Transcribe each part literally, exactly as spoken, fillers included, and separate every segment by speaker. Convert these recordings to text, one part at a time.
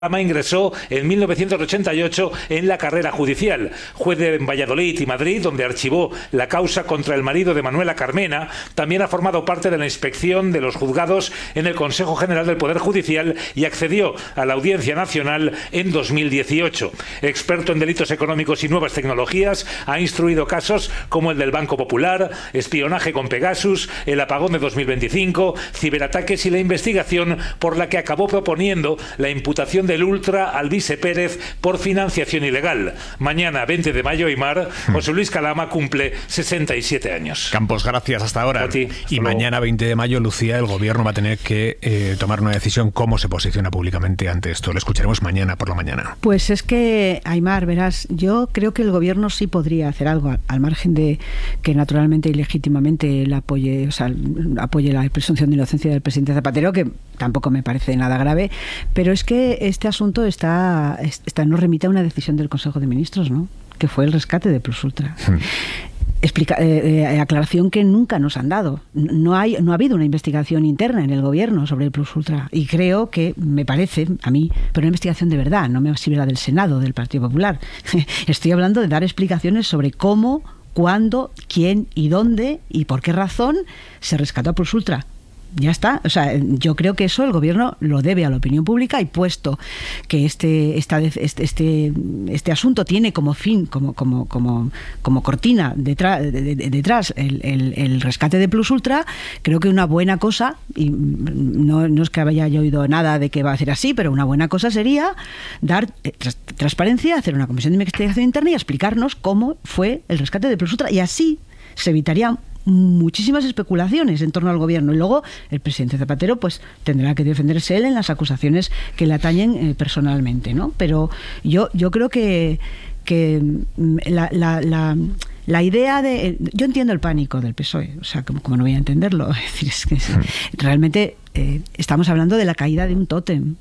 Speaker 1: ingresó en mil novecientos ochenta y ocho en la carrera judicial. Juez de Valladolid y Madrid, donde archivó la causa contra el marido de Manuela Carmena, también ha formado parte de la inspección de los juzgados en el Consejo General del Poder Judicial y accedió a la Audiencia Nacional en dos mil dieciocho. Experto en delitos económicos y nuevas tecnologías, ha instruido casos como el del Banco Popular, espionaje con Pegasus, el apagón de dos mil veinticinco, ciberataques y la investigación por la que acabó proponiendo la imputación de del Ultra Alvise Pérez por financiación ilegal. Mañana, veinte de mayo, Aimar, José Luis Calama cumple sesenta y siete años.
Speaker 2: Campos, gracias, hasta ahora.
Speaker 1: Ti,
Speaker 2: y
Speaker 1: luego.
Speaker 2: Mañana, veinte de mayo, Lucía, el gobierno va a tener que eh, tomar una decisión cómo se posiciona públicamente ante esto. Lo escucharemos mañana por la mañana.
Speaker 3: Pues es que, Aimar, verás, yo creo que el gobierno sí podría hacer algo, al, al margen de que naturalmente y legítimamente el apoye, o sea, apoye la presunción de inocencia del presidente Zapatero, que tampoco me parece nada grave, pero es que este asunto está, está nos remite a una decisión del Consejo de Ministros, ¿no? Que fue el rescate de Plus Ultra. Hmm. Explica, eh, eh, aclaración que nunca nos han dado. No hay, no ha habido una investigación interna en el gobierno sobre el Plus Ultra. Y creo que, me parece, a mí, pero una investigación de verdad, no me sirve la del Senado, del Partido Popular. Estoy hablando de dar explicaciones sobre cómo, cuándo, quién y dónde y por qué razón se rescató a Plus Ultra. Ya está, o sea, yo creo que eso el gobierno lo debe a la opinión pública, y puesto que este esta, este, este este asunto tiene como fin, como como como como cortina detrás de, de, detrás el, el, el rescate de Plus Ultra, creo que una buena cosa, y no, no es que haya yo oído nada de que va a ser así, pero una buena cosa sería dar tras, transparencia, hacer una comisión de investigación interna y explicarnos cómo fue el rescate de Plus Ultra, y así se evitaría muchísimas especulaciones en torno al gobierno, y luego el presidente Zapatero pues tendrá que defenderse él en las acusaciones que le atañen eh, personalmente, ¿no? Pero yo yo creo que que la, la, la La idea de... Yo entiendo el pánico del P S O E, o sea, como, como no voy a entenderlo. Es decir, es que es, realmente eh, estamos hablando de la caída de un tótem.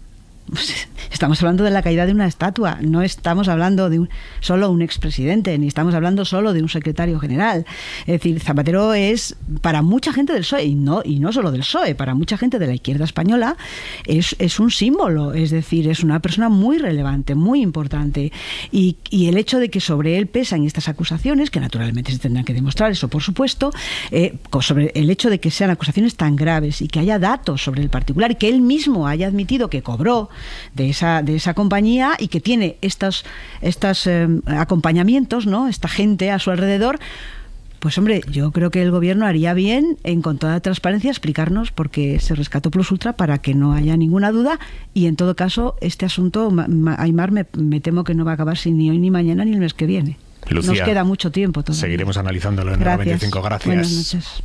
Speaker 3: Estamos hablando de la caída de una estatua, no estamos hablando de un, solo un expresidente, ni estamos hablando solo de un secretario general. Es decir, Zapatero es, para mucha gente del P S O E, y no, y no solo del P S O E, para mucha gente de la izquierda española, es, es un símbolo, es decir, es una persona muy relevante, muy importante. Y, y el hecho de que sobre él pesan estas acusaciones, que naturalmente se tendrán que demostrar, eso por supuesto, eh, sobre el hecho de que sean acusaciones tan graves y que haya datos sobre el particular, y que él mismo haya admitido que cobró de esa de esa compañía y que tiene estos estos eh, acompañamientos, ¿no? Esta gente a su alrededor, pues hombre, yo creo que el gobierno haría bien en, con toda transparencia, explicarnos por qué se rescató Plus Ultra, para que no haya ninguna duda, y en todo caso este asunto, Aimar, me, me temo que no va a acabar sin ni hoy ni mañana ni el mes que viene.
Speaker 2: Lucía,
Speaker 3: nos queda mucho tiempo todavía.
Speaker 2: Seguiremos analizándolo en Hora veinticinco. Gracias.
Speaker 3: Buenas noches.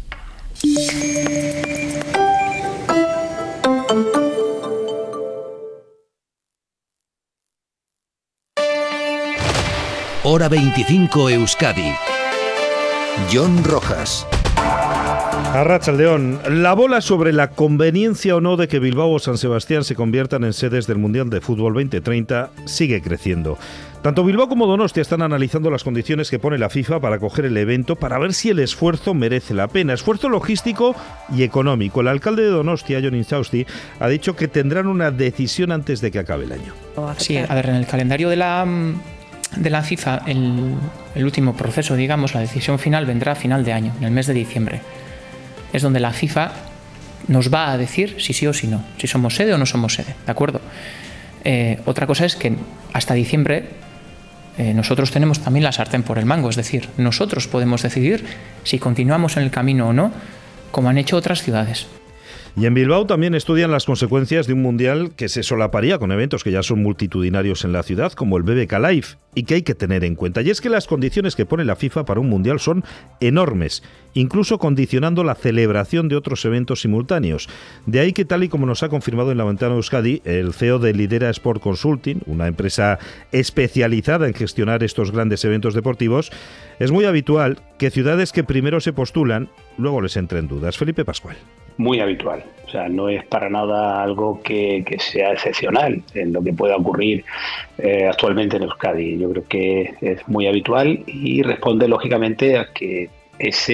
Speaker 4: Hora veinticinco Euskadi. Jon Rojas.
Speaker 5: Arratsaldeon. La bola sobre la conveniencia o no de que Bilbao o San Sebastián se conviertan en sedes del Mundial de Fútbol veinte treinta sigue creciendo. Tanto Bilbao como Donostia están analizando las condiciones que pone la FIFA para acoger el evento, para ver si el esfuerzo merece la pena. Esfuerzo logístico y económico. El alcalde de Donostia, Jon Inchausti, ha dicho que tendrán una decisión antes de que acabe el año.
Speaker 6: Sí, a ver, en el calendario de la... de la FIFA, el, el último proceso, digamos, la decisión final vendrá a final de año, en el mes de diciembre. Es donde la FIFA nos va a decir si sí o si no, si somos sede o no somos sede, ¿de acuerdo? Eh, otra cosa es que hasta diciembre eh, nosotros tenemos también la sartén por el mango, es decir, nosotros podemos decidir si continuamos en el camino o no, como han hecho otras ciudades.
Speaker 5: Y en Bilbao también estudian las consecuencias de un mundial que se solaparía con eventos que ya son multitudinarios en la ciudad, como el B B K Live, y que hay que tener en cuenta. Y es que las condiciones que pone la FIFA para un mundial son enormes, incluso condicionando la celebración de otros eventos simultáneos. De ahí que, tal y como nos ha confirmado en La Ventana Euskadi, el C E O de Lidera Sport Consulting, una empresa especializada en gestionar estos grandes eventos deportivos, es muy habitual que ciudades que primero se postulan, luego les entren dudas. Felipe Pascual.
Speaker 7: Muy habitual, o sea, no es para nada algo que, que sea excepcional en lo que pueda ocurrir eh, actualmente en Euskadi. Yo creo que es muy habitual y responde lógicamente a que ese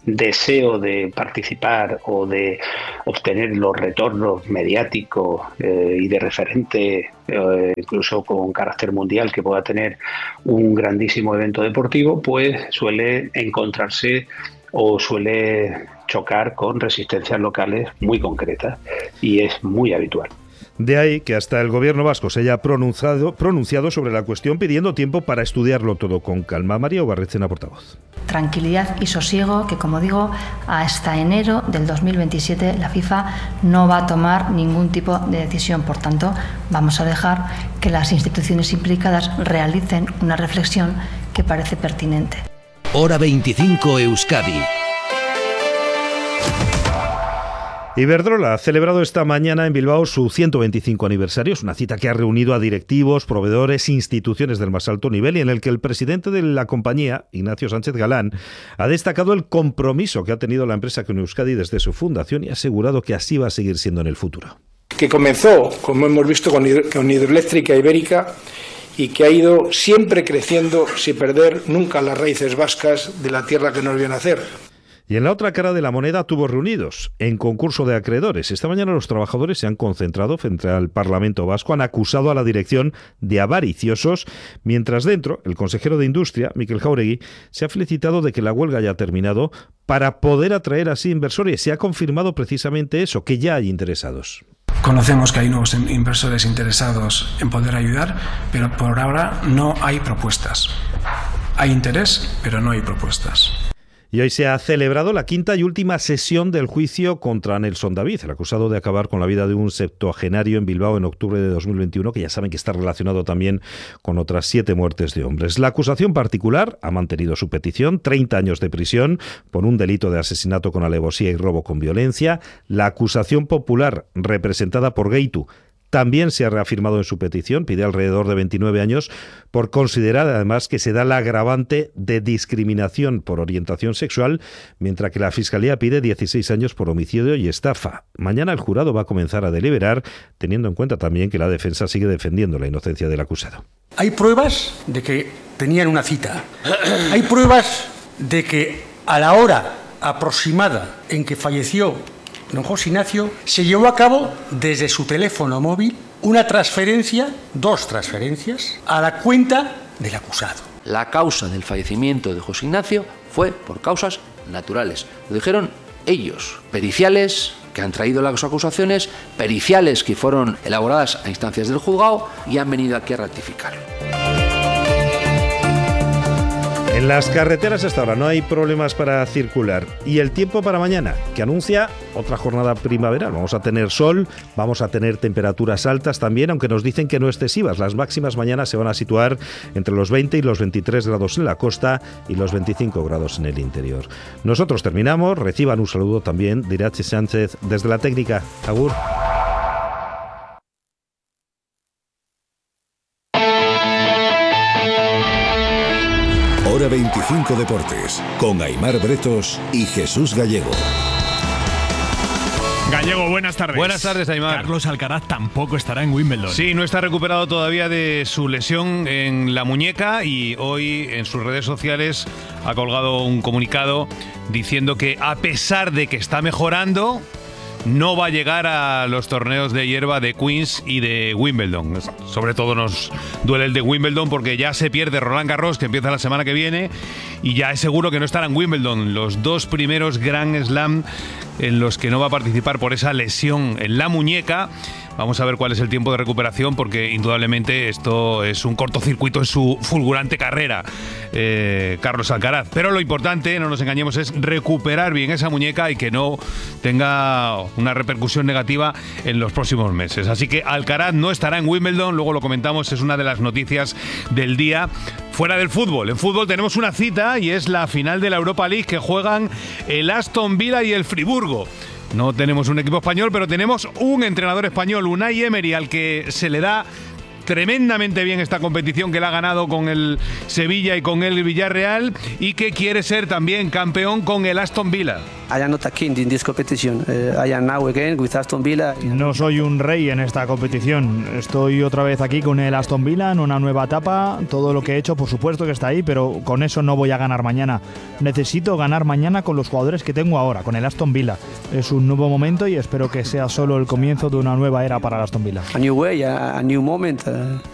Speaker 7: deseo de participar o de obtener los retornos mediáticos eh, y de referente, eh, incluso con carácter mundial, que pueda tener un grandísimo evento deportivo, pues suele encontrarse o suele chocar con resistencias locales muy concretas, y es muy habitual.
Speaker 5: De ahí que hasta el gobierno vasco se haya pronunciado, pronunciado sobre la cuestión, pidiendo tiempo para estudiarlo todo con calma. María Ubarrechena, portavoz.
Speaker 8: Tranquilidad y sosiego, que como digo, hasta enero del dos mil veintisiete la FIFA no va a tomar ningún tipo de decisión. Por tanto, vamos a dejar que las instituciones implicadas realicen una reflexión que parece pertinente.
Speaker 4: Hora veinticinco Euskadi.
Speaker 5: Iberdrola ha celebrado esta mañana en Bilbao su ciento veinticinco aniversario. Es una cita que ha reunido a directivos, proveedores, instituciones del más alto nivel, y en el que el presidente de la compañía, Ignacio Sánchez Galán, ha destacado el compromiso que ha tenido la empresa con Euskadi desde su fundación y ha asegurado que así va a seguir siendo en el futuro.
Speaker 9: Que comenzó, como hemos visto, con, con Hidroeléctrica Ibérica, y que ha ido siempre creciendo sin perder nunca las raíces vascas de la tierra que nos vio nacer.
Speaker 5: Y en la otra cara de la moneda, tubos reunidos en concurso de acreedores. Esta mañana los trabajadores se han concentrado frente al Parlamento Vasco, han acusado a la dirección de avariciosos, mientras dentro el consejero de Industria, Mikel Jáuregui, se ha felicitado de que la huelga haya terminado para poder atraer así inversores. Se ha confirmado precisamente eso, que ya hay interesados.
Speaker 10: Conocemos que hay nuevos inversores interesados en poder ayudar, pero por ahora no hay propuestas. Hay interés, pero no hay propuestas.
Speaker 5: Y hoy se ha celebrado la quinta y última sesión del juicio contra Nelson David, el acusado de acabar con la vida de un septuagenario en Bilbao en octubre de dos mil veintiuno, que ya saben que está relacionado también con otras siete muertes de hombres. La acusación particular ha mantenido su petición, treinta años de prisión por un delito de asesinato con alevosía y robo con violencia. La acusación popular, representada por Geitu, también se ha reafirmado en su petición, pide alrededor de veintinueve años, por considerar además que se da la agravante de discriminación por orientación sexual, mientras que la Fiscalía pide dieciséis años por homicidio y estafa. Mañana el jurado va a comenzar a deliberar, teniendo en cuenta también que la defensa sigue defendiendo la inocencia del acusado.
Speaker 11: Hay pruebas de que tenían una cita. Hay pruebas de que a la hora aproximada en que falleció don José Ignacio, se llevó a cabo desde su teléfono móvil una transferencia, dos transferencias, a la cuenta del acusado.
Speaker 12: La causa del fallecimiento de José Ignacio fue por causas naturales. Lo dijeron ellos, periciales que han traído las acusaciones, periciales que fueron elaboradas a instancias del juzgado y han venido aquí a ratificarlo.
Speaker 5: En las carreteras hasta ahora no hay problemas para circular. Y el tiempo para mañana, que anuncia otra jornada primaveral. Vamos a tener sol, vamos a tener temperaturas altas también, aunque nos dicen que no excesivas. Las máximas mañana se van a situar entre los veinte y los veintitrés grados en la costa y los veinticinco grados en el interior. Nosotros terminamos. Reciban un saludo también de Irache Sánchez desde la técnica. Agur.
Speaker 13: Hora veinticinco Deportes, con Aimar Bretos y Jesús Gallego.
Speaker 2: Gallego, buenas tardes.
Speaker 14: Buenas tardes, Aimar.
Speaker 2: Carlos Alcaraz tampoco estará en Wimbledon.
Speaker 14: Sí, no está recuperado todavía de su lesión en la muñeca y hoy en sus redes sociales ha colgado un comunicado diciendo que a pesar de que está mejorando, no va a llegar a los torneos de hierba de Queens y de Wimbledon. Sobre todo nos duele el de Wimbledon porque ya se pierde Roland Garros, que empieza la semana que viene, y ya es seguro que no estará en Wimbledon. Los dos primeros Grand Slam en los que no va a participar por esa lesión en la muñeca. Vamos a ver cuál es el tiempo de recuperación, porque indudablemente esto es un cortocircuito en su fulgurante carrera, eh, Carlos Alcaraz. Pero lo importante, no nos engañemos, es recuperar bien esa muñeca y que no tenga una repercusión negativa en los próximos meses. Así que Alcaraz no estará en Wimbledon, luego lo comentamos, es una de las noticias del día. Fuera del fútbol, en fútbol tenemos una cita y es la final de la Europa League que juegan el Aston Villa y el Friburgo. No tenemos un equipo español, pero tenemos un entrenador español, Unai Emery, al que se le da tremendamente bien esta competición, que la ha ganado con el Sevilla y con el Villarreal, y que quiere ser también campeón con el Aston Villa.
Speaker 15: I am not a king in this competition. Uh, I am now again with Aston Villa.
Speaker 16: No soy un rey en esta competición. Estoy otra vez aquí con el Aston Villa en una nueva etapa. Todo lo que he hecho, por supuesto que está ahí, pero con eso no voy a ganar mañana. Necesito ganar mañana con los jugadores que tengo ahora, con el Aston Villa. Es un nuevo momento y espero que sea solo el comienzo de una nueva era para el Aston Villa.
Speaker 15: A new way, a, a new moment. Uh...